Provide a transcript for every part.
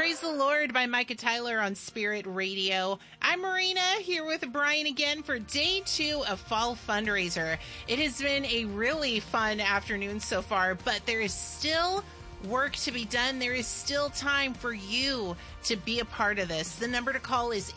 Praise the Lord by Micah Tyler on Spirit Radio. I'm Marina here with Brian again for day 2 of Fall Fundraiser. It has been a really fun afternoon so far, but there is still work to be done. There is still time for you to be a part of this. The number to call is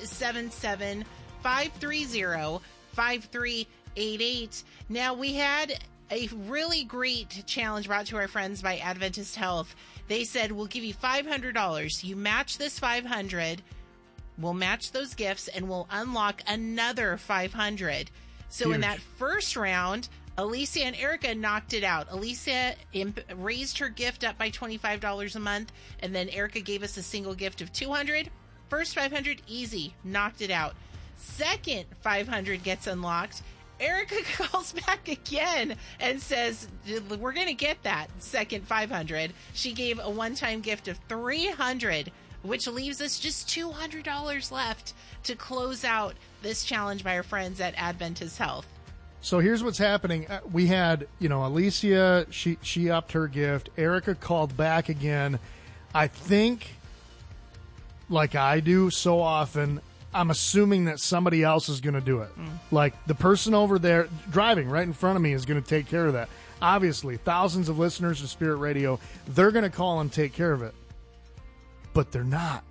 877-530-5388. Now, we had a really great challenge brought to our friends by Adventist Health. They said, we'll give you $500. You match this $500, we'll match those gifts, and we'll unlock another $500. So huge. In that first round, Alicia and Erica knocked it out. Alicia raised her gift up by $25 a month, and then Erica gave us a single gift of $200. First $500, easy, knocked it out. Second $500 gets unlocked. Erica calls back again and says, we're going to get that second $500. She gave a one-time gift of $300, which leaves us just $200 left to close out this challenge by our friends at Adventist Health. So here's what's happening. We had, Alicia, she upped her gift. Erica called back again. I think, like I do so often, I'm assuming that somebody else is going to do it. Like the person over there driving right in front of me is going to take care of that. Obviously, thousands of listeners of Spirit Radio, they're going to call and take care of it. But they're not.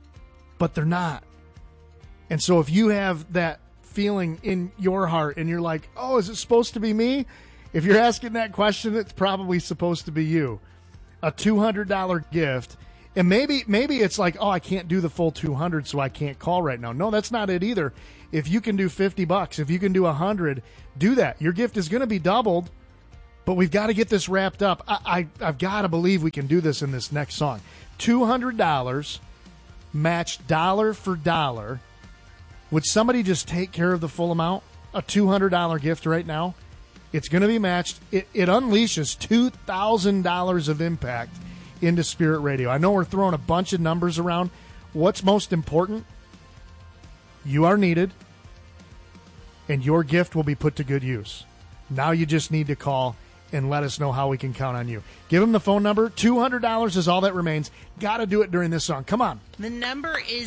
And so if you have that feeling in your heart and you're like, oh, is it supposed to be me? If you're asking that question, it's probably supposed to be you. A $200 gift. And maybe it's like, oh, I can't do the full 200, so I can't call right now. No, that's not it either. If you can do $50, if you can do 100, do that. Your gift is going to be doubled, but we've got to get this wrapped up. I've got to believe we can do this in this next song. $200 matched dollar for dollar. Would somebody just take care of the full amount? A $200 gift right now? It's going to be matched. It unleashes $2,000 of impact into Spirit Radio. I know we're throwing a bunch of numbers around. What's most important? You are needed, and your gift will be put to good use. Now you just need to call and let us know how we can count on you. Give them the phone number. $200 is all that remains. Got to do it during this song. Come on. The number is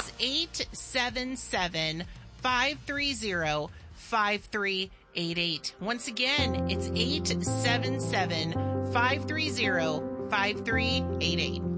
877-530-5388. Once again, it's 877-530-5388.